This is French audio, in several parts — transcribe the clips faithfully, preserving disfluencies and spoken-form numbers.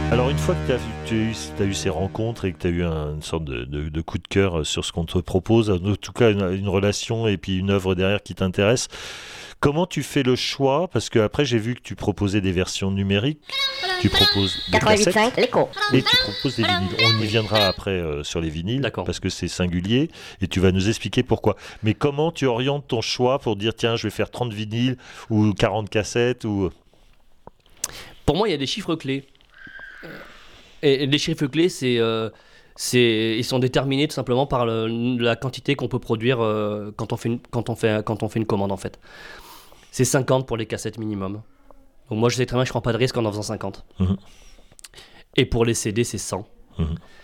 Alors une fois que tu as, tu as, eu, tu as eu ces rencontres et que tu as eu un, une sorte de, de, de coup de cœur sur ce qu'on te propose, en tout cas une, une relation et puis une œuvre derrière qui t'intéresse, comment tu fais le choix? Parce qu'après j'ai vu que tu proposais des versions numériques, tu proposes des cassettes et tu proposes des vinyles. On y viendra après euh, sur les vinyles. D'accord. Parce que c'est singulier et tu vas nous expliquer pourquoi. Mais comment tu orientes ton choix pour dire tiens je vais faire trente vinyles ou quarante cassettes ou... Pour moi il y a des chiffres clés. Et les chiffres clés, c'est, euh, c'est, ils sont déterminés tout simplement par le, la quantité qu'on peut produire euh, quand, on fait une, quand, on fait, quand on fait une commande en fait. C'est cinquante pour les cassettes minimum. Donc moi je sais très bien que je ne prends pas de risque en en faisant cinquante. Mmh. Et pour les C D c'est cent. Mmh.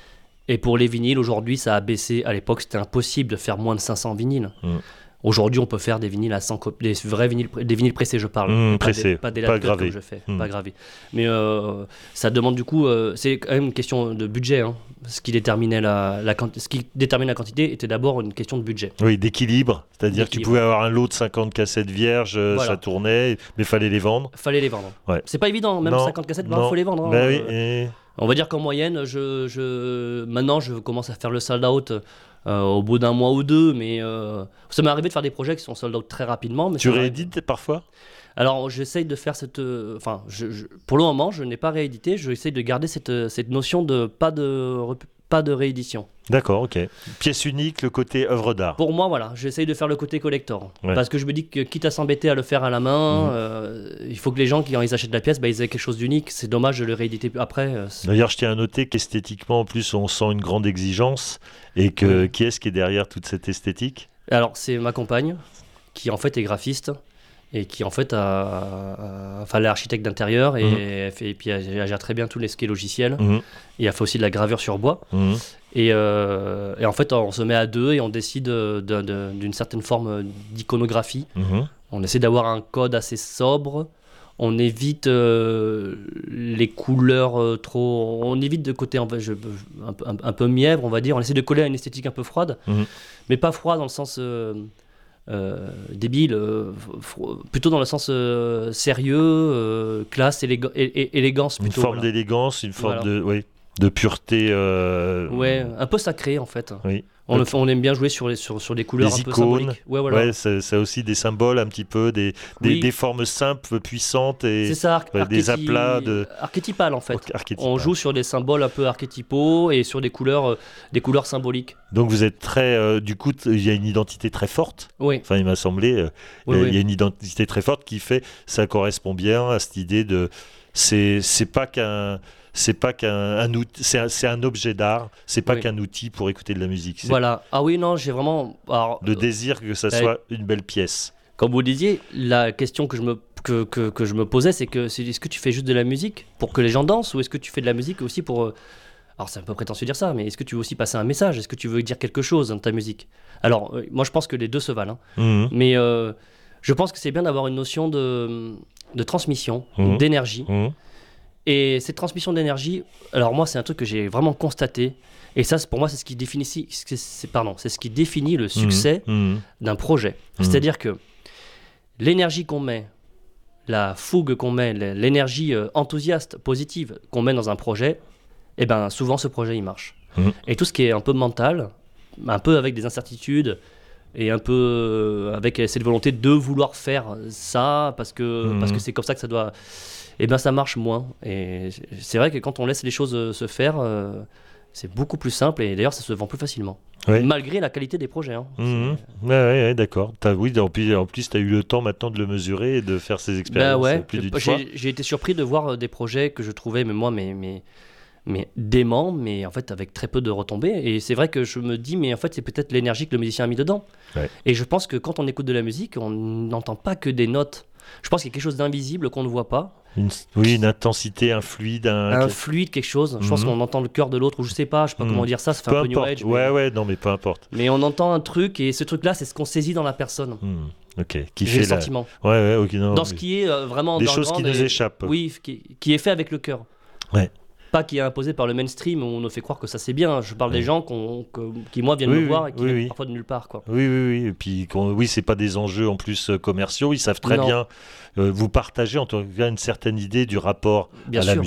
Et pour les vinyles aujourd'hui ça a baissé. À l'époque c'était impossible de faire moins de cinq cents vinyles. Mmh. Aujourd'hui, on peut faire des vinyles à cent copies, des vrais vinyles, des vinyles pressés, je parle. Mmh, pas pressés, des, pas des pas gravés. Comme je fais, mmh. pas gravés. Mais euh, ça demande du coup, euh, c'est quand même une question de budget. Hein. Ce qui déterminait la, la, ce qui détermine la quantité était d'abord une question de budget. Oui, d'équilibre. C'est-à-dire d'équilibre. Que tu pouvais avoir un lot de cinquante cassettes vierges, voilà. Ça tournait, mais fallait les vendre. Fallait les vendre. Ouais. C'est pas évident, même non, cinquante cassettes, il bah, faut les vendre. Hein. Ben oui, et... On va dire qu'en moyenne, je, je, maintenant, je commence à faire le sold out. Euh, au bout d'un mois ou deux, mais euh, ça m'est arrivé de faire des projets qui sont sold out très rapidement. Mais tu réédites parfois? Alors j'essaye de faire cette... Enfin, je, je, pour le moment, je n'ai pas réédité, j'essaye de garder cette, cette notion de pas de, pas de réédition. D'accord, ok. Pièce unique, le côté œuvre d'art. Pour moi, voilà, j'essaye de faire le côté collector. Ouais. Parce que je me dis que quitte à s'embêter à le faire à la main, mmh. euh, il faut que les gens, qui, quand ils achètent la pièce, bah, ils aient quelque chose d'unique. C'est dommage de le rééditer après. Euh, D'ailleurs, je tiens à noter qu'esthétiquement, en plus, on sent une grande exigence. Et que oui. Qui est-ce qui est derrière toute cette esthétique? Alors, c'est ma compagne, qui en fait est graphiste. Et qui en fait a, a, enfin, elle est architecte d'intérieur et, mmh. elle fait, et puis elle, elle gère très bien tous les skis logiciels. Mmh. Et elle fait aussi de la gravure sur bois. Mmh. Et, euh, et en fait, on se met à deux et on décide de, de, de, d'une certaine forme d'iconographie. Mmh. On essaie d'avoir un code assez sobre. On évite euh, les couleurs euh, trop... On évite de côté un peu, je, un, un, un peu mièvre, on va dire. On essaie de coller à une esthétique un peu froide. Mmh. Mais pas froide dans le sens... Euh, Euh, débile, euh, f- plutôt dans le sens euh, sérieux, euh, classe, éléga- é- é- élégance plutôt. Une forme voilà. d'élégance, une forme voilà. de, oui, de pureté. Euh... Ouais, un peu sacré en fait. Oui. On, okay. le, on aime bien jouer sur, les, sur, sur des couleurs des un icônes, peu symboliques. Ouais, voilà. Ouais, ça, ça a aussi des symboles un petit peu, des, des, oui. des formes simples, puissantes et c'est ça, ouais, des aplats de... archétypales en fait. Archétypal. On joue sur des symboles un peu archétypaux et sur des couleurs, euh, des couleurs symboliques. Donc vous êtes très, euh, du coup, il y a une identité très forte. Oui. Enfin, il m'a semblé, euh, oui, il oui. y a une identité très forte qui fait, ça correspond bien à cette idée de, c'est, c'est pas qu'un c'est pas qu'un un outil, c'est un, c'est un objet d'art, c'est pas oui. qu'un outil pour écouter de la musique. C'est voilà. Ah oui, non, j'ai vraiment... Alors, le désir que ça soit euh, une belle pièce. Comme vous disiez, la question que je me, que, que, que je me posais, c'est que c'est, est-ce que tu fais juste de la musique pour que les gens dansent ou est-ce que tu fais de la musique aussi pour... Alors c'est un peu prétentieux de dire ça, mais est-ce que tu veux aussi passer un message? Est-ce que tu veux dire quelque chose dans ta musique? Alors, euh, moi je pense que les deux se valent. Hein. Mmh. Mais euh, je pense que c'est bien d'avoir une notion de, de transmission, mmh. d'énergie. Mmh. Et cette transmission d'énergie, alors moi c'est un truc que j'ai vraiment constaté, et ça c'est, pour moi c'est ce qui définit, c'est, c'est, pardon, c'est ce qui définit le succès mmh. d'un projet. Mmh. C'est-à-dire que l'énergie qu'on met, la fougue qu'on met, l'énergie enthousiaste, positive qu'on met dans un projet, eh ben souvent ce projet il marche. Mmh. Et tout ce qui est un peu mental, un peu avec des incertitudes, et un peu avec cette volonté de vouloir faire ça, parce que, mmh. parce que c'est comme ça que ça doit... Eh bien ça marche moins. Et c'est vrai que quand on laisse les choses se faire, euh, c'est beaucoup plus simple et d'ailleurs ça se vend plus facilement. Oui. Malgré la qualité des projets. Hein. Mmh. Ouais, ouais, ouais, d'accord. T'as, oui, en plus, en plus tu as eu le temps maintenant de le mesurer et de faire ces expériences. Bah ouais, plus d'une j'ai, fois. j'ai été surpris de voir des projets que je trouvais, mais moi, mais, mais, mais dément, mais en fait avec très peu de retombées. Et c'est vrai que je me dis, mais en fait c'est peut-être l'énergie que le musicien a mis dedans. Ouais. Et je pense que quand on écoute de la musique, on n'entend pas que des notes. Je pense qu'il y a quelque chose d'invisible qu'on ne voit pas. Une, oui, une intensité, un fluide. Un, un fluide, quelque chose. Je mm-hmm. pense qu'on entend le cœur de l'autre, ou je sais pas, je sais pas mm. comment dire ça, ça fait peu un peu importe. New Age. Ouais, mais... ouais, non, mais peu importe. Mais on entend un truc, et ce truc-là, c'est ce qu'on saisit dans la personne. Mm. Ok, qui J'ai fait le la... sentiment. Ouais, ouais, ok, non. Dans ce qui est euh, vraiment... Des choses qui nous et... échappent. Oui, qui, qui est fait avec le cœur. Ouais. Pas qui est imposé par le mainstream où on nous fait croire que ça c'est bien. Je parle oui. des gens qu'on, que, qui moi viennent oui, me oui, voir et qui oui, viennent oui. parfois de nulle part quoi. Oui oui oui et puis oui c'est pas des enjeux en plus euh, commerciaux. Ils savent très non. bien euh, vous partager en tout cas une certaine idée du rapport bien à sûr. la musique.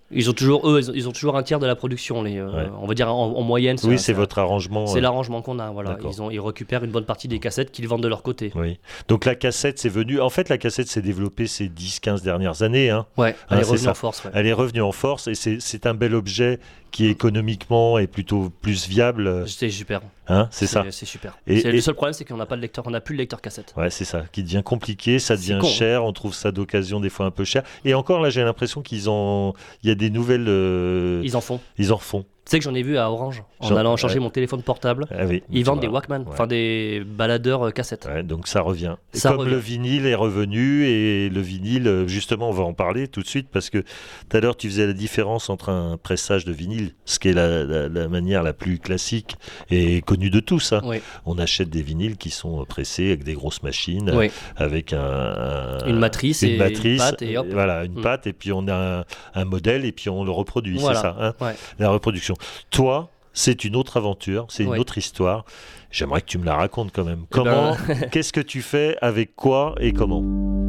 Ils ont toujours, eux, ils ont, ils ont toujours un tiers de la production. Les, euh, Ouais. On va dire en, en moyenne. Oui, un- c'est un- votre arrangement. C'est euh, l'arrangement qu'on a. Voilà. D'accord. Ils, ont, ils récupèrent une bonne partie des cassettes qu'ils vendent de leur côté. Oui. Donc la cassette, c'est venu. En fait, la cassette s'est développée ces dix quinze dernières années. Hein. Ouais, Ah, elle est c'est revenue ça. en force. Ouais. Elle est revenue en force et c'est, c'est un bel objet qui économiquement est plutôt plus viable. C'est super. Hein, c'est ça. C'est super. Et- C'est- et- Le seul problème, c'est qu'on n'a pas de lecteur. On n'a plus de lecteur cassette. Ouais, c'est ça, qui devient compliqué, ça C'est devient con, cher, on trouve ça d'occasion des fois un peu cher. Et encore là, j'ai l'impression qu'ils ont, il y a des nouvelles, euh, Ils en font. ils en refont. Tu sais que j'en ai vu à Orange, en J'en- allant changer ouais. mon téléphone portable. Ah oui, Ils tu vendent vois. des Walkman, Ouais. enfin des baladeurs euh, cassettes. Ouais, donc ça revient. Et Ça comme revient. le vinyle est revenu, et le vinyle, euh, justement, on va en parler tout de suite, parce que tout à l'heure, tu faisais la différence entre un pressage de vinyle, ce qui est la, la- la manière la plus classique et connue de tous. Hein. Oui, On achète des vinyles qui sont pressés avec des grosses machines, oui. avec un, un- Une matrice une et une matrice, patte et hop. Voilà, une Mm. patte, et puis on a un, un modèle, et puis on le reproduit, Voilà. c'est ça, hein, Ouais. la reproduction. Toi, c'est une autre aventure, c'est une Ouais. autre histoire. J'aimerais que tu me la racontes quand même. Eh Comment, ben- qu'est-ce que tu fais, avec quoi et comment?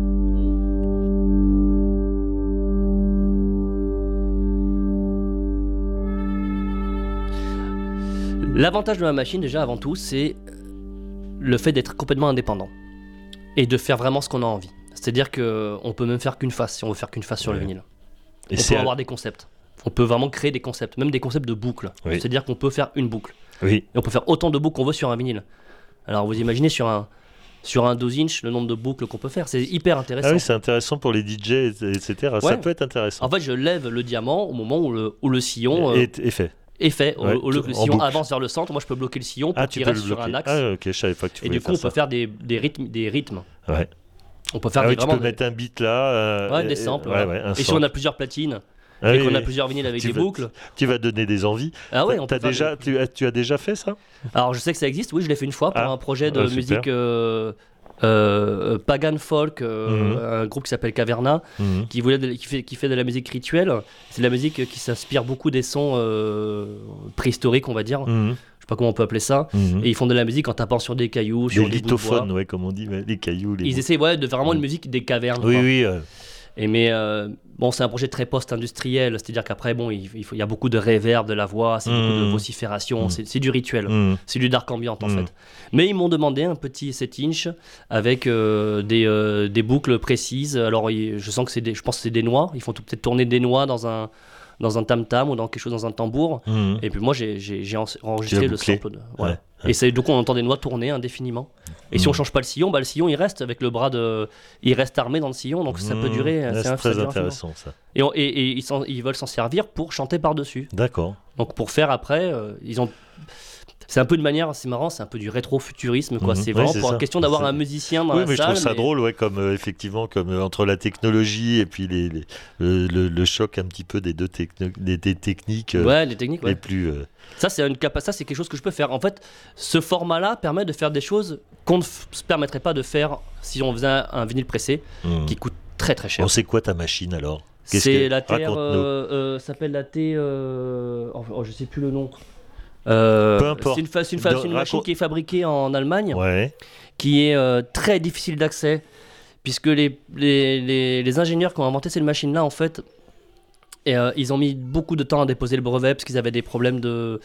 L'avantage de ma machine, déjà avant tout, c'est le fait d'être complètement indépendant et de faire vraiment ce qu'on a envie. C'est-à-dire qu'on peut même faire qu'une face si on veut faire qu'une face sur le Ouais. vinyle. Et on c'est peut à- avoir des concepts. On peut vraiment créer des concepts, même des concepts de boucles. Oui. C'est-à-dire qu'on peut faire une boucle. Oui, Et on peut faire autant de boucles qu'on veut sur un vinyle. Alors vous imaginez sur un, sur un douze inch le nombre de boucles qu'on peut faire. C'est hyper intéressant. ah oui, c'est intéressant pour les D J, et cetera. Ça Ouais. peut être intéressant. En fait, je lève le diamant au moment où le, où le sillon euh, et, et fait. est fait. Au- Ouais, au lieu que le en sillon boucle. avance vers le centre, moi je peux bloquer le sillon pour Ah, tu qu'il peux reste le sur bloquer. un axe. Ah, ok, je savais pas que tu Et pouvais du coup, on faire peut ça. faire des, des rythmes. Des rythmes. Ouais. On peut faire Ah des, oui, tu vraiment peux mettre un beat là. euh, ouais, et- des samples. ouais, voilà. ouais, un et si sample. on a plusieurs platines Ah et oui, qu'on a oui. plusieurs vinyles avec Tu des veux- boucles, Tu vas donner des envies. ah ouais, T'as- on t'as peut faire déjà, des- tu, as, tu as déjà fait ça? Alors je sais que ça existe. Oui, je l'ai fait une fois pour Ah. un projet de Ah, super. musique euh, euh, pagan folk, euh, Mhm. un groupe qui s'appelle Caverna, Mhm. qui voulait de- qui fait qui fait de la musique rituelle. C'est de la musique qui s'inspire beaucoup des sons euh, préhistoriques, on va dire. Mhm. Je sais pas comment on peut appeler ça. Mhm. Et ils font de la musique en tapant sur des cailloux, sur Des des bouts de bois. lithophones, ouais, comme on dit, ouais, les cailloux. Les Ils bouts. essaient ouais, de faire vraiment une Mhm. musique des cavernes. Oui, quoi. oui. euh, Et mais euh, bon, c'est un projet très post-industriel, c'est-à-dire qu'après, bon, il, il faut- il y a beaucoup de reverb de la voix, c'est beaucoup de Mhm. vocifération, Mhm. c'est c'est du rituel, mhm. c'est du dark ambient en Mhm. fait. Mais ils m'ont demandé un petit sept inch avec euh, des, euh, des boucles précises. Alors, il- je sens que c'est des, je pense que c'est des noix. Ils font tout- peut-être tourner des noix dans un dans un tam tam ou dans quelque chose dans un tambour. Mhm. Et puis moi, j'ai j'ai- j'ai en- Tu enregistré l'as le bouclé. sample. De, ouais. Ouais. Et c'est donc on entend des noix tourner indéfiniment. Et si Mhm. on change pas le sillon, bah le sillon il reste avec le bras de, il reste armé dans le sillon, donc ça peut Mhm. durer. Ouais, c'est c'est un- ça très dure infiniment. intéressant ça. Et, on- et- et ils, s'en- ils veulent s'en servir pour chanter par dessus. D'accord. Donc pour faire après, euh, ils ont. C'est un peu de manière, c'est marrant, c'est un peu du rétro-futurisme quoi. Mhm. C'est Ouais, vraiment c'est pour ça. la question d'avoir C'est- un musicien dans Oui, la mais je salle. trouve ça mais- drôle, ouais, comme euh, effectivement, comme euh, entre la technologie et puis les, les- le, le- le choc un petit peu des deux techno- des, des techniques euh, Ouais, les techniques. Ouais. les plus. euh, Ça, c'est une capa- ça, c'est quelque chose que je peux faire. En fait, ce format-là permet de faire des choses qu'on ne f- se permettrait pas de faire si on faisait un, un vinyle pressé hmm. qui coûte très très cher. Bon, c'est quoi ta machine alors? Qu'est-ce C'est que- la T R, raconte-nous. euh, euh, s'appelle la T. Euh, oh, oh, je sais plus le nom. Euh, Peu importe. C'est une, fa- c'est une, fa- De- c'est une machine raconte- qui est fabriquée en Allemagne, Ouais. qui est euh, très difficile d'accès, puisque les, les, les, les ingénieurs qui ont inventé cette machine-là, en fait, et, euh, ils ont mis beaucoup de temps à déposer le brevet parce qu'ils avaient des problèmes de.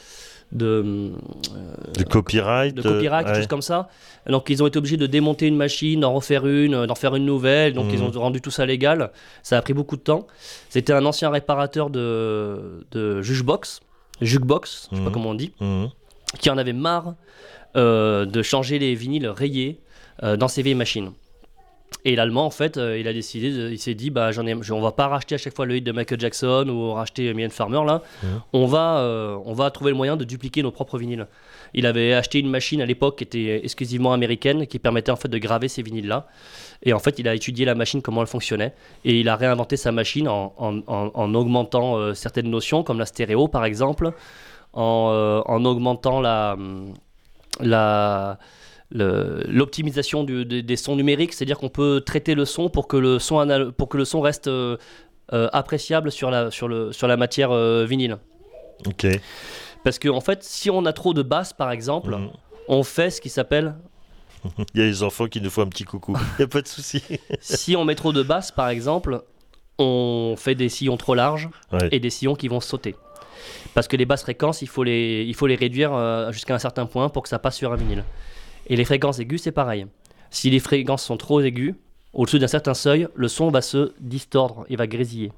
de De copyright. de copyright, euh, quelque chose comme ça. Donc ils ont été obligés de démonter une machine, d'en refaire une, euh, d'en faire une nouvelle. Donc Mhm. ils ont rendu tout ça légal. Ça a pris beaucoup de temps. C'était un ancien réparateur de, de jukebox, jukebox, je sais pas Mhm. comment on dit, mhm. qui en avait marre euh, de changer les vinyles rayés euh, dans ses vieilles machines. Et l'allemand, en fait, euh, il a décidé, de- il s'est dit, bah, j'en ai, je- on va pas racheter à chaque fois le hit de Michael Jackson ou racheter Mylène Farmer là. Mhm. On va, euh, on va trouver le moyen de dupliquer nos propres vinyles. Il avait acheté une machine à l'époque qui était exclusivement américaine, qui permettait en fait de graver ces vinyles là. Et en fait, il a étudié la machine, comment elle fonctionnait, et il a réinventé sa machine en, en- en- en augmentant euh, certaines notions, comme la stéréo par exemple, en, euh, en augmentant la, la, le- l'optimisation du- des, des sons numériques, c'est-à-dire qu'on peut traiter le son pour que le son, anal- pour que le son reste euh, euh, appréciable sur la, sur le, sur la matière euh, vinyle. Ok. Parce que en fait, si on a trop de basses par exemple, Mhm. on fait ce qui s'appelle, Il y a les enfants qui nous font un petit coucou. Il n'y a pas de souci. si on met trop de basses par exemple, on fait des sillons trop larges Ouais. et des sillons qui vont sauter. Parce que les basses fréquences, il faut les, il faut les réduire euh, jusqu'à un certain point pour que ça passe sur un vinyle. Et les fréquences aiguës, c'est pareil. Si les fréquences sont trop aiguës, au-dessus d'un certain seuil, le son va se distordre, il va grésiller.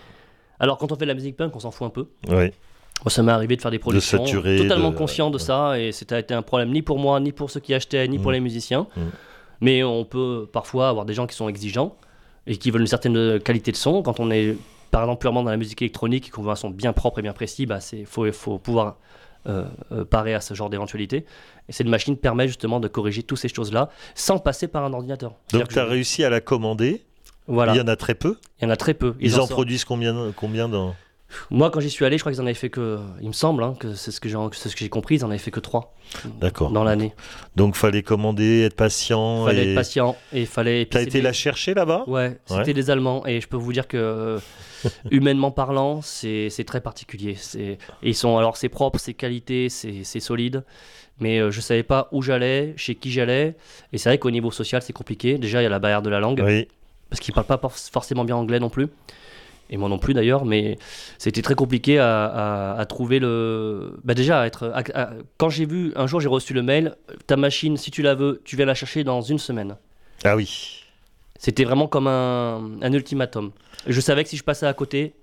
Alors quand on fait de la musique punk, on s'en fout un peu. Ouais. Moi, ça m'est arrivé de faire des productions saturer, totalement de- conscient de ouais. ça, et c'était été un problème ni pour moi, ni pour ceux qui achetaient, ni Mm. pour les musiciens. Mm. Mais on peut parfois avoir des gens qui sont exigeants et qui veulent une certaine qualité de son. Quand on est, par exemple, purement dans la musique électronique et qu'on veut un son bien propre et bien précis, bah, c'est faut, faut pouvoir euh, euh, parer à ce genre d'éventualité. Et cette machine permet justement de corriger toutes ces choses-là sans passer par un ordinateur. Donc C'est-à-dire tu as que- réussi à la commander. Voilà, Il y en a très peu. il y en a très peu. Ils, en sortent- produisent combien, combien dans... Moi, quand j'y suis allé, je crois qu'ils en avaient fait que, il me semble, hein, que c'est ce que j'ai, c'est ce que j'ai compris, ils en avaient fait que trois D'accord. dans l'année. Donc fallait commander, être patient. Il fallait et... être patient et il fallait. et puis T'as c'était été des- la chercher là-bas? Ouais, c'était Ouais. des Allemands et je peux vous dire que euh, humainement parlant, c'est, c'est très particulier. C'est, et ils sont alors c'est propre, c'est qualité, c'est, c'est solide. Mais euh, je savais pas où j'allais, chez qui j'allais. Et c'est vrai qu'au niveau social, c'est compliqué. Déjà, il y a la barrière de la langue Oui. parce qu'ils parlent pas por- forcément bien anglais non plus. Et moi non plus d'ailleurs, mais c'était très compliqué à, à- à trouver le. Bah déjà, à être. à- à- Quand j'ai vu, un jour j'ai reçu le mail, ta machine, si tu la veux, tu viens la chercher dans une semaine. Ah oui. C'était vraiment comme un, un ultimatum. Je savais que si je passais à côté,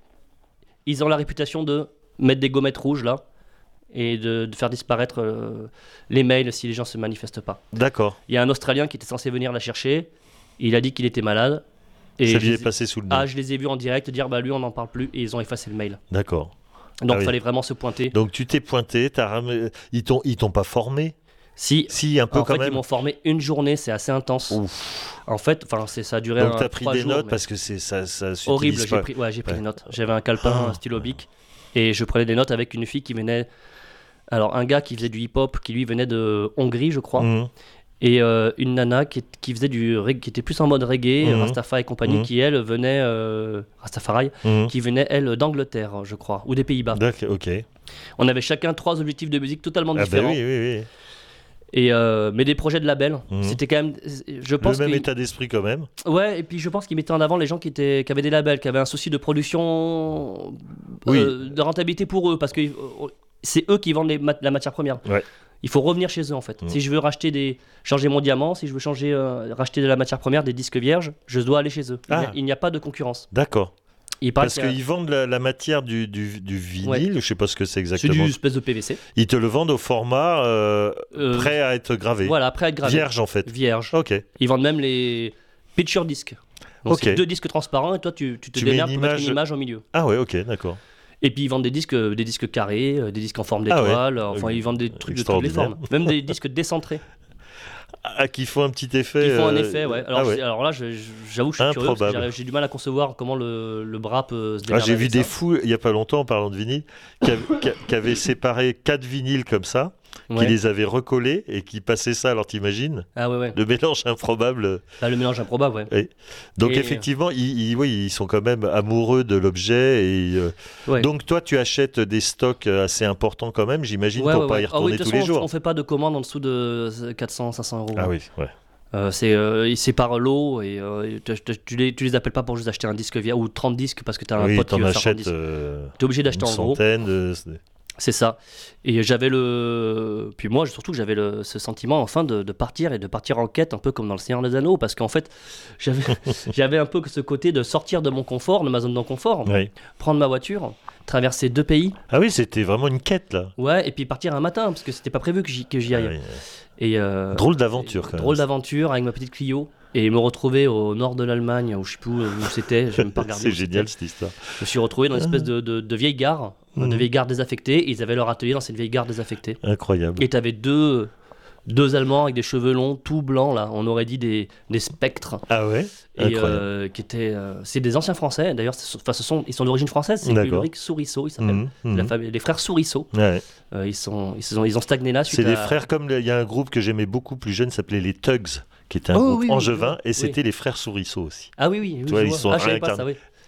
ils ont la réputation de mettre des gommettes rouges là et de, de faire disparaître euh, les mails si les gens se manifestent pas. D'accord. Il y a un Australien qui était censé venir la chercher, il a dit qu'il était malade. Et Ça je lui les est ai- passé sous le nez. Ah, je les ai vus en direct dire bah lui on n'en parle plus et ils ont effacé le mail. D'accord. Donc il Ah oui. fallait vraiment se pointer. Donc tu t'es pointé, t'as ram- ils t'ont ils t'ont pas formé? Si, Si, un peu en quand fait ils même. m'ont formé une journée, c'est assez intense. Ouf. En fait, enfin c'est ça a duré Donc un, t'as pris trois des jours, notes mais- parce que c'est ça ça s'utilise Horrible, j'ai pas. pris, ouais, j'ai pris Ouais. des notes. J'avais un calepin, Ah. un stylo bic, et je prenais des notes avec une fille qui venait. Alors, un gars qui faisait du hip-hop, qui lui venait de Hongrie, je crois, Mhm. et euh, une nana qui, qui faisait du reg- qui était plus en mode reggae, Mhm. Rastafari et compagnie, Mhm. qui elle venait euh, Rastafari, Mhm. qui venait elle d'Angleterre, je crois, ou des Pays-Bas. D'accord, ok. On avait chacun trois objectifs de musique totalement Ah bah différents, oui, oui, oui. et euh, mais des projets de label. Mhm. C'était quand même, je Le pense même que état d'esprit quand même. ouais, et puis je pense qu'ils mettaient en avant les gens qui, étaient, qui avaient des labels, qui avaient un souci de production, Oui. euh, de rentabilité pour eux, parce que euh, c'est eux qui vendent les mat- la matière première. Ouais. Il faut revenir chez eux en fait. Mhm. Si je veux racheter des, changer mon diamant, si je veux changer, euh, racheter de la matière première, des disques vierges, je dois aller chez eux. Il n'y a- Ah. Il n'y a, pas de concurrence. D'accord. Il paraît Parce qu'il y a- qu'ils vendent la, la matière du, du, du vinyle, Ouais. je sais pas ce que c'est c'est exactement. du espèce de P V C. Ils te le vendent au format euh, Euh, prêt à être gravé. Voilà, après être gravé. Vierge en fait. Vierge. Ok. Ils vendent même les picture disques. Donc Ok. c'est deux disques transparents et toi tu, tu te Tu mets démerdes une pour mettre une image- image au milieu. Ah ouais, ok, d'accord. Et puis ils vendent des disques, euh, des disques carrés, euh, des disques en forme Ah ouais. d'étoile, enfin Euh, ils vendent des trucs de toutes les extraordinaire. formes, même des disques décentrés. Ah, qui font un petit effet. Ils font un euh, effet, ouais. Alors, ah ouais. je- alors là, je- je- j'avoue que je suis curieux, parce que Improbable. j'ai- j'ai du mal à concevoir comment le, le bras peut se Ah, démerder j'ai vu avec des ça. fous, il y a pas longtemps, en parlant de vinyle, qui, av- qui- qui avaient séparé quatre vinyles comme ça, Ouais. qui les avaient recollés et qui passaient ça. Alors t'imagines, Ah ouais, ouais. le mélange improbable. Là, le mélange improbable, ouais. Donc Et- effectivement, ils, ils- oui, ils sont quand même amoureux de l'objet. Et euh, Ouais. donc toi, tu achètes des stocks assez importants quand même, j'imagine, Ouais, pour ouais, pas ouais. y Ah oui, retourner de toute tous façon, les on- jours. on fait pas de commandes en dessous de quatre cents, cinq cents euros. Ah hein. oui, ouais. Euh, c'est, euh, c'est par lot et euh, tu, tu- tu les, tu les appelles pas pour juste acheter un disque vierge ou trente disques parce que tu as un Oui, pote qui t'en veut faire trente achètes disques. euh, Tu es obligé une d'acheter en gros. centaine. de- C'est ça. Et j'avais le. Puis moi, surtout, j'avais le... ce sentiment enfin de, de partir et de partir en quête, un peu comme dans Le Seigneur des Anneaux, parce qu'en fait, j'avais, j'avais un peu ce côté de sortir de mon confort, de ma zone de confort, Oui. prendre ma voiture, traverser deux pays, Ah oui, c'était vraiment une quête là. ouais, et puis partir un matin, parce que c'était pas prévu que j'y, que j'y aille. Ah oui. Et, euh, Drôle d'aventure quand même. Drôle d'aventure avec ma petite Clio. Et me retrouver au nord de l'Allemagne, où je sais plus où, où c'était, je vais même pas regarder. C'est où génial c'était. cette histoire. Je me suis retrouvé dans une espèce de, de, de vieille gare, Mhm. de vieille gare désaffectée, et ils avaient leur atelier dans cette vieille gare désaffectée. Incroyable. Et t'avais deux, deux Allemands avec des cheveux longs, tout blancs, là, on aurait dit des, des spectres. Ah ouais. Et Incroyable. euh, qui étaient. euh, c'est des anciens Français, d'ailleurs, c'est- enfin, ce sont, ils sont d'origine française, c'est D'accord. Ulrich Sourisseau, ils s'appellent. Mhm, C'est la mhm. famille- les frères Sourisseau. Ouais. Euh, ils, sont, ils, sont, ils ont stagné là. C'est suite les à- frères comme le- il y a un groupe que j'aimais beaucoup plus jeune, s'appelait les Tugs, qui était un Oh, groupe oui, oui, angevin, je vois. et c'était les frères Sourisseau aussi. Ah oui, oui, oui Tu vois, je ils vois. sont Ah, je savais pas réincarnés. ça, oui.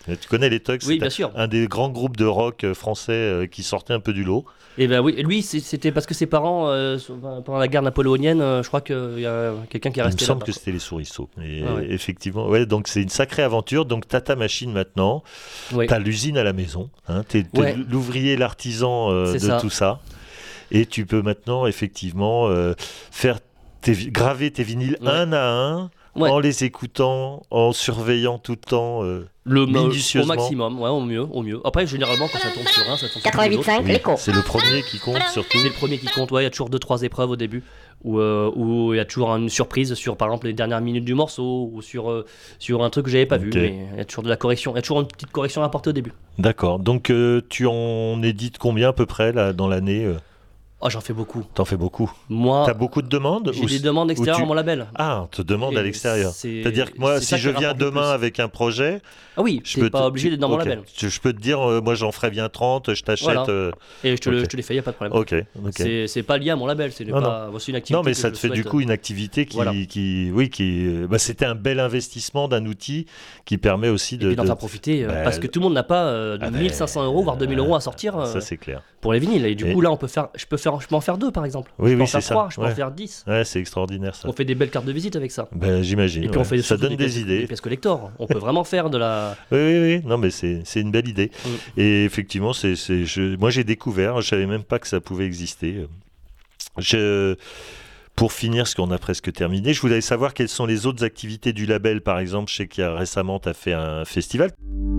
Et tu connais les Tugs, Oui, c'est bien sûr. un des grands groupes de rock euh, français euh, qui sortait un peu du lot. Et ben oui, lui, c'est- c'était parce que ses parents, euh, sont- pendant la guerre napoléonienne, euh, je crois qu'il y a quelqu'un qui est Il me resté semble là-bas. que c'était les Souriceaux. Et Ah ouais. effectivement, ouais, donc c'est une sacrée aventure. Donc t'as ta machine maintenant, Oui, t'as l'usine à la maison, hein, t'es, t'es Ouais. l'ouvrier, l'artisan euh, C'est de ça. tout ça. Et tu peux maintenant effectivement euh, faire tes, vi- graver tes vinyles Ouais. un à un, Ouais. en les écoutant, en surveillant tout le temps. euh, Le, ma- au minutieusement. maximum, ouais, au mieux, au mieux. Après, généralement, quand ça tombe sur un, ça tombe sur tous les quatre-vingt-huit autres. virgule cinq, oui, l'écho. c'est le premier qui compte surtout. C'est le premier qui compte, ouais, il y a toujours deux trois épreuves au début où euh, où il y a toujours une surprise sur par exemple les dernières minutes du morceau ou sur euh, sur un truc que j'avais pas Ok. vu, mais il y a toujours de la correction, il y a toujours une petite correction à apporter au début. D'accord. Donc euh, tu en édites combien à peu près là dans l'année euh Oh, j'en fais beaucoup. T'en fais beaucoup. Moi, T'as beaucoup de demandes j'ai ou des c- demandes ou extérieures tu- à mon label. Ah, on te demande Et à l'extérieur. c'est- C'est-à-dire que moi, c'est si ça je qui viens rapporte le demain plus. avec un projet, Ah oui, je t'es peux pas te- obligé d'être dans mon ok. label. Je, je peux te dire, euh, moi j'en ferai bien trente, je t'achète. Voilà. euh, Et je te, le- Ok. je te les fais, y a pas de problème. Ok, ok. C'est c'est pas lié à mon label, c'est Non, pas voici une activité. Non, mais que ça je te fait du souhaite- coup une activité qui, Voilà. qui oui, qui, euh, bah, c'était un bel investissement d'un outil qui permet aussi Et de. puis d'en de- faire profiter, euh, Bah, parce que tout le monde n'a pas euh, de Ah, mille cinq cents euros, voire deux mille euros à sortir euh, Ça c'est clair. pour les vinyles. Et du Et- coup, là, on peut faire, je peux faire, je peux en faire deux par exemple. Oui, je peux oui, en faire c'est ça. trois, je peux Ouais. en faire dix. Ouais, c'est extraordinaire ça. On fait des belles cartes de visite avec ça. Ben, j'imagine. Et puis on ouais. fait ça surtout donne des, des pièces, idées. des pièces collector. On peut vraiment faire de la. Oui, oui, oui. Non, mais c'est c'est une belle idée. Mm. Et effectivement, c'est c'est je, moi j'ai découvert. Je savais même pas que ça pouvait exister. Je Pour finir, ce qu'on a presque terminé, je voulais savoir quelles sont les autres activités du label. Par exemple, je sais qu'il y a récemment, tu as fait un festival.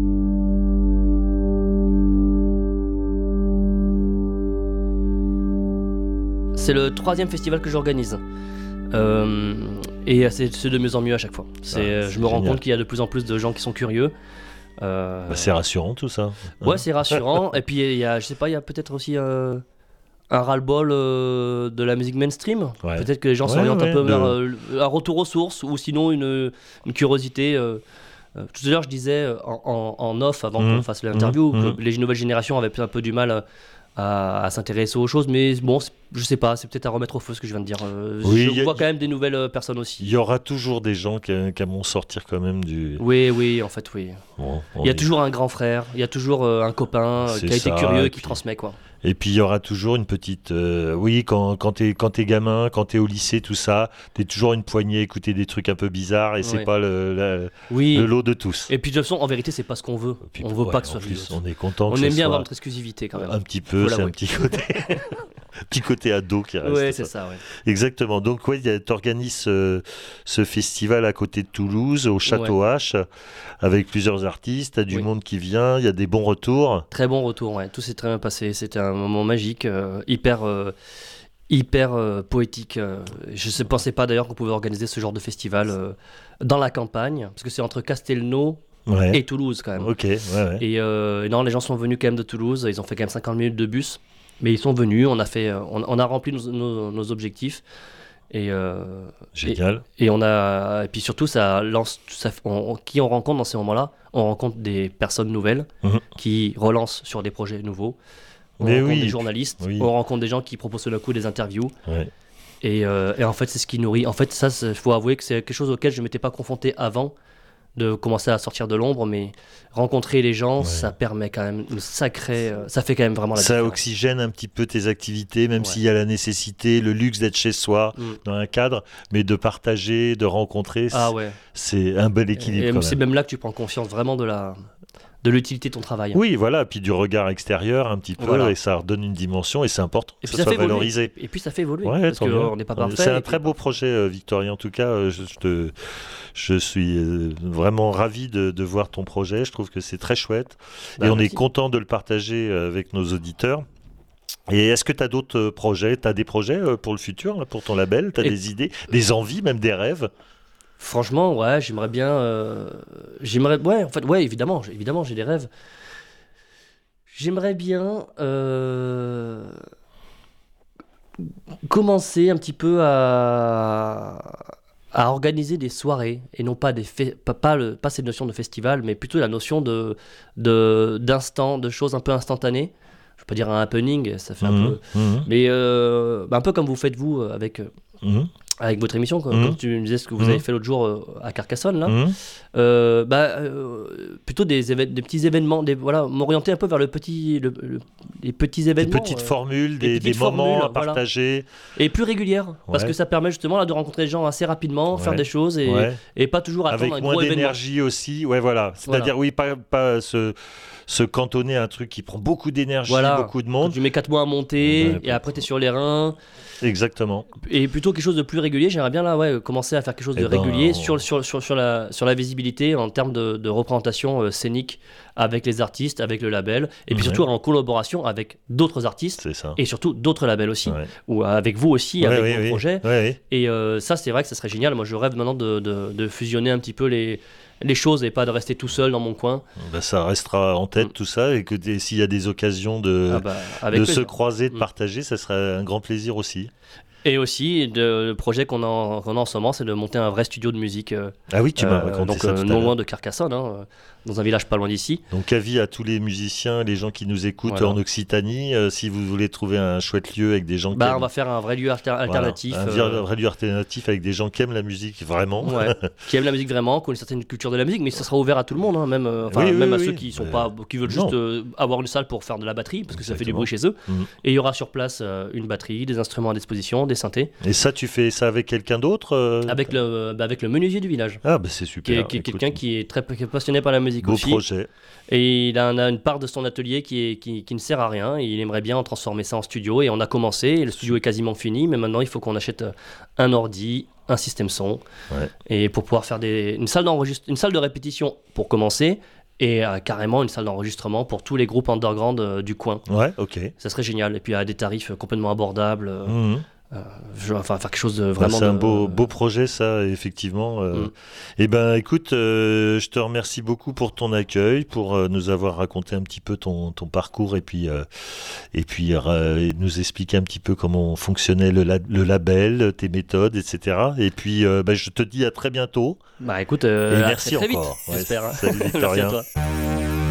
C'est le troisième festival que j'organise. Euh, et c'est c'est de mieux en mieux à chaque fois. C'est, Ah, euh, c'est je me rends génial. compte qu'il y a de plus en plus de gens qui sont curieux. Euh, Bah, c'est rassurant tout ça. ouais, c'est rassurant. Et puis il y a, je sais pas, il y a peut-être aussi euh, un ras-le-bol euh, de la musique mainstream. Ouais. Peut-être que les gens Ouais, s'orientent ouais, un peu de- vers euh, un retour aux sources ou sinon une, une curiosité. euh, euh, tout à l'heure, je disais euh, en, en- en off avant Mhm. qu'on fasse l'interview Mhm. que les nouvelles générations avaient un peu du mal à, à- à s'intéresser aux choses, mais bon, c'est- je sais pas, c'est peut-être à remettre au feu ce que je viens de dire. Euh, Oui, je y a- vois quand même des nouvelles euh, personnes Il aussi. y aura toujours des gens qui, qui vont sortir quand même du. Oui, oui, en fait, oui. Bon, on Il y a est- toujours un grand frère, il y a toujours euh, un copain euh, C'est qui a été ça, curieux et et qui puis- transmet quoi. Et puis il y aura toujours une petite. euh, oui, quand, quand t'es quand t'es gamin, quand t'es au lycée, tout ça, t'es toujours une poignée à écouter des trucs un peu bizarres et c'est Ouais. pas le, la- Oui. le lot de tous. Et puis de toute façon, en vérité, c'est pas ce qu'on veut. Et puis, on veut ouais, pas que ce en soit plus, juste. on est content que On ce aime bien soit avoir notre exclusivité quand même. un petit peu, Faut c'est un l'avouer. petit côté. petit côté ado qui reste. Ouais, c'est ça, ouais. Exactement. Donc, ouais, tu organises ce festival à côté de Toulouse, au Château H, avec plusieurs artistes. Tu as du Oui. monde qui vient, il y a des bons retours. Très bon retour, ouais. Tout s'est très bien passé. C'était un moment magique, euh, hyper, euh, hyper euh, poétique. euh. Je ne pensais pas d'ailleurs qu'on pouvait organiser ce genre de festival euh, dans la campagne, parce que c'est entre Castelnau Ouais. et Toulouse quand même. Ok, ouais, ouais. Et euh, non, les gens sont venus quand même de Toulouse. Ils ont fait quand même cinquante minutes de bus, mais ils sont venus. On a fait, euh, on, on a rempli nos, nos- nos objectifs. Et, euh, Génial. Et on a, et puis surtout, ça lance, ça, on- on- qui on rencontre dans ces moments-là, on rencontre des personnes nouvelles Mhm. qui relancent sur des projets nouveaux. On Mais rencontre oui, des journalistes, oui. on rencontre des gens qui proposent tout d'un coup des interviews. Ouais. Et, euh, et en fait, c'est ce qui nourrit. En fait, ça, il faut avouer que c'est quelque chose auquel je ne m'étais pas confronté avant de commencer à sortir de l'ombre, mais rencontrer les gens, Ouais. ça permet quand même une sacrée. euh, ça fait quand même vraiment la Ça différence. oxygène un petit peu tes activités, même Ouais. s'il y a la nécessité, le luxe d'être chez soi, Mm. dans un cadre, mais de partager, de rencontrer, Ah c'est- ouais. c'est un bel équilibre. Et quand c'est même. même là que tu prends conscience vraiment de la, de l'utilité de ton travail. Oui, voilà, puis du regard extérieur un petit peu, Voilà. et ça redonne une dimension, et c'est important Et que puis ça ça soit fait évoluer. valorisé. Et puis ça fait évoluer. Ouais, parce tant mieux. qu'on n'est pas parfait. C'est et un puis- très beau projet, euh, Victorien. En tout cas, euh, je, je te, je suis euh, vraiment ravi de, de voir ton projet. Je trouve que c'est très chouette. Bah, et on merci. est content de le partager euh, avec nos auditeurs. Et est-ce que tu as d'autres euh, projets? Tu as des projets euh, pour le futur, là, pour ton label? Tu as Et- des idées, des envies, même des rêves? Franchement, ouais, j'aimerais bien. euh, J'aimerais. Ouais, en fait, ouais, évidemment, j'ai- évidemment, j'ai des rêves. J'aimerais bien euh, commencer un petit peu à, à organiser des soirées et non pas des fe- pas, pas, le, pas cette notion de festival, mais plutôt la notion de de- d'instant, de choses un peu instantanées. Je peux pas dire un happening, ça fait un Mhm, peu, mhm, mais euh, bah, un peu comme vous faites vous avec. euh, mhm. avec votre émission, comme, Mmh. comme tu me disais ce que vous Mmh. avez fait l'autre jour euh, à Carcassonne, là. Mmh. Euh, bah, euh, plutôt des, évén- des petits événements, des, voilà, m'orienter un peu vers le petit, le, le- les petits Des événements. petites euh, formules, des des, des petites moments formules, à voilà. partager. Et plus régulières, parce Ouais. que ça permet justement là, de rencontrer des gens assez rapidement, faire Ouais. des choses et, Ouais. et pas toujours attendre Avec un moins gros événement. d'énergie aussi. Ouais, voilà. C'est-à-dire, oui, pas, pas se, se cantonner à un truc qui prend beaucoup d'énergie, Voilà. beaucoup de Quand monde. tu mets quatre mois à monter Ouais, et après tu es sur les reins. Exactement. Et plutôt quelque chose de plus régulier, j'aimerais bien là ouais, commencer à faire quelque chose de Eh ben, régulier on- sur, sur, sur, sur, la, sur la visibilité en termes de, de représentation euh, scénique avec les artistes, avec le label, et puis Ouais. surtout en collaboration avec d'autres artistes C'est ça. et surtout d'autres labels aussi, Ouais. ou avec vous aussi, Ouais, avec oui, vos oui. projets. Ouais, oui. Et euh, ça, c'est vrai que ça serait génial. Moi, je rêve maintenant de, de, de fusionner un petit peu les, les choses et pas de rester tout seul dans mon coin. Bah, ça restera en tête Mm. tout ça et que des- s'il y a des occasions de, Ah bah, avec de se plaisir. croiser, de Mm. partager, ça serait un grand plaisir aussi. Et aussi, de- le projet qu'on a, en- qu'on a en ce moment, c'est de monter un vrai studio de musique. euh, Ah oui, tu m'as euh, raconté donc ça euh, tout à non l'heure. loin de Carcassonne, hein, euh, dans un village pas loin d'ici. Donc avis à tous les musiciens, les gens qui nous écoutent Voilà. en Occitanie, euh, si vous voulez trouver un chouette lieu avec des gens qui Bah, aiment- on va faire un vrai lieu alter- voilà, alternatif. un euh, vrai lieu alternatif avec des gens qui aiment la musique vraiment. ouais, qui aiment la musique vraiment, qui ont une certaine culture de la musique, mais ça sera ouvert à tout le monde, hein, même, euh, enfin, Oui, oui, même à oui, ceux oui. qui sont Euh, pas, qui veulent juste non. euh, avoir une salle pour faire de la batterie, parce que ça fait du Exactement. bruit chez eux. Mhm. Et il y aura sur place euh, une batterie, des instruments à disposition, des synthés, Et ça, tu fais ça avec quelqu'un d'autre euh avec le, bah, avec le menuisier du village. Ah bah c'est Qui super. est, qui est Écoute, quelqu'un qui est très qui est passionné par la musique beau aussi. projet. Et il en a une part de son atelier qui, est, qui, qui ne sert à rien. Et il aimerait bien transformer ça en studio. Et on a commencé. Et le studio est quasiment fini. Mais maintenant, il faut qu'on achète euh, un ordi, un système son. Ouais. Et pour pouvoir faire des, une, salle d'enregistre- une salle de répétition pour commencer. Et euh, carrément une salle d'enregistrement pour tous les groupes underground euh, du coin. Ouais, ok. Ça serait génial. Et puis à des tarifs complètement abordables. euh, Mhm. euh, je- enfin, faire quelque chose de Bah, vraiment. c'est un de- beau, beau projet, ça, effectivement. Euh, Mm. Eh ben, écoute, euh, je te remercie beaucoup pour ton accueil, pour euh, nous avoir raconté un petit peu ton, ton parcours et puis, euh, et puis euh, et nous expliquer un petit peu comment fonctionnait le, la- le label, tes méthodes, et cetera. Et puis, euh, bah, je te dis à très bientôt. Bah écoute, euh, et à merci très, très encore. vite, Ouais, j'espère. hein. salut Merci à Victorien. toi.